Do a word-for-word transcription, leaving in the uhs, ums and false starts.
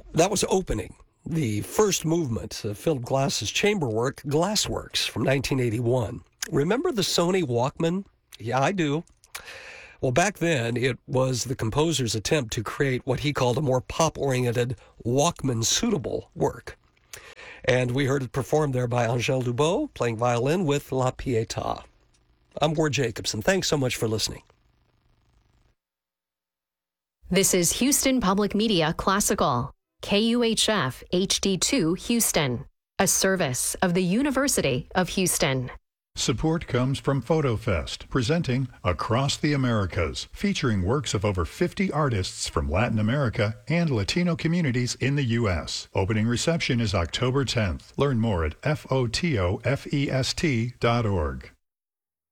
That was Opening, the first movement of Philip Glass's chamber work, Glassworks, from nineteen eighty-one. Remember the Sony Walkman? Yeah, I do. Well, back then, it was the composer's attempt to create what he called a more pop-oriented, Walkman-suitable work. And we heard it performed there by Angèle Dubot, playing violin with La Pietà. I'm Ward Jacobson. Thanks so much for listening. This is Houston Public Media Classical, K U H F H D two Houston, a service of the University of Houston. Support comes from PhotoFest, presenting Across the Americas, featuring works of over fifty artists from Latin America and Latino communities in the U S Opening reception is October tenth. Learn more at F O T O F E S T dot org.